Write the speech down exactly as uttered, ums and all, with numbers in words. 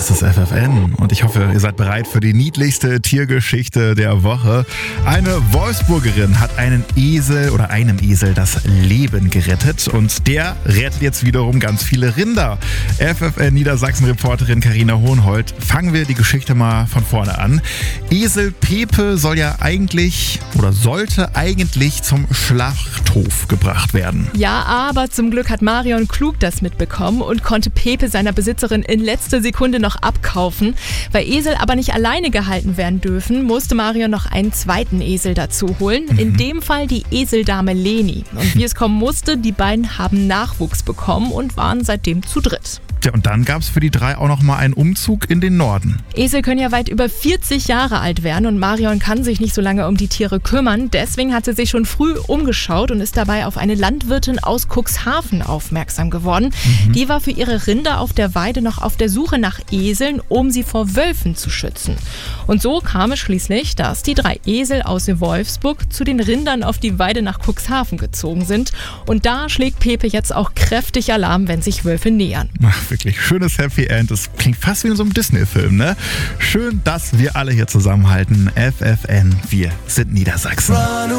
Das ist F F N und ich hoffe, ihr seid bereit für die niedlichste Tiergeschichte der Woche. Eine Wolfsburgerin hat einen Esel oder einem Esel das Leben gerettet und der rettet jetzt wiederum ganz viele Rinder. F F N Niedersachsen-Reporterin Carina Hohenhold, fangen wir die Geschichte mal von vorne an. Esel Pepe soll ja eigentlich oder sollte eigentlich zum Schlachthof gebracht werden. Ja, aber zum Glück hat Marion Klug das mitbekommen und konnte Pepe seiner Besitzerin in letzter Sekunde noch abkaufen. Weil Esel aber nicht alleine gehalten werden dürfen, musste Marion noch einen zweiten Esel dazu holen. Mhm. In dem Fall die Eseldame Leni. Und wie es kommen musste, die beiden haben Nachwuchs bekommen und waren seitdem zu dritt. Ja, und dann gab es für die drei auch noch mal einen Umzug in den Norden. Esel können ja weit über vierzig Jahre alt werden und Marion kann sich nicht so lange um die Tiere kümmern. Deswegen hat sie sich schon früh umgeschaut und ist dabei auf eine Landwirtin aus Cuxhaven aufmerksam geworden. Mhm. Die war für ihre Rinder auf der Weide noch auf der Suche nach Eseln, um sie vor Wölfen zu schützen. Und so kam es schließlich, dass die drei Esel aus Wolfsburg zu den Rindern auf die Weide nach Cuxhaven gezogen sind. Und da schlägt Pepe jetzt auch kräftig Alarm, wenn sich Wölfe nähern. Ach, wirklich schönes Happy End. Das klingt fast wie in so einem Disney-Film, ne? Schön, dass wir alle hier zusammenhalten. F F N, wir sind Niedersachsen.